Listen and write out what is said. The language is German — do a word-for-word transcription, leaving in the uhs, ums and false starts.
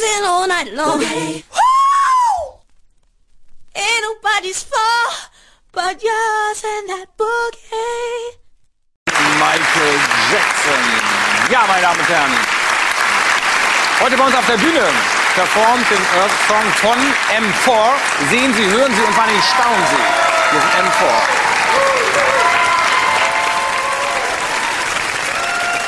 dancing all night long. Woo! Ain't nobody's fault but yours and that boogie. Michael Jackson. Ja, meine Damen und Herren. Heute bei uns auf der Bühne performt den Earth Song von M vier. Sehen Sie, hören Sie und vor allem staunen Sie. Wir sind M vier.